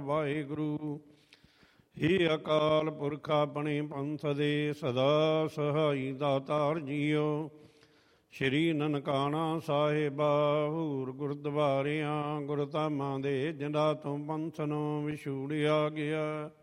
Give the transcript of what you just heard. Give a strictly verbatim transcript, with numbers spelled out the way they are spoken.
ਵਾਹਿਗੁਰੂ। ਹੇ ਅਕਾਲ ਪੁਰਖ ਆਪਣੇ ਪੰਥ ਦੇ ਸਦਾ ਸਹਾਈ ਦਾਤਾਰ ਜੀਓ। ਸ਼੍ਰੀ ਨਨਕਾਣਾ ਸਾਹਿਬਾ ਹੂਰ ਗੁਰਦੁਆਰਿਆਂ ਗੁਰਧਾਮਾਂ ਦੇ ਜਿਨ੍ਹਾਂ ਤੋਂ ਪੰਥ ਨੂੰ ਵਿਛੂੜਿਆ ਗਿਆ।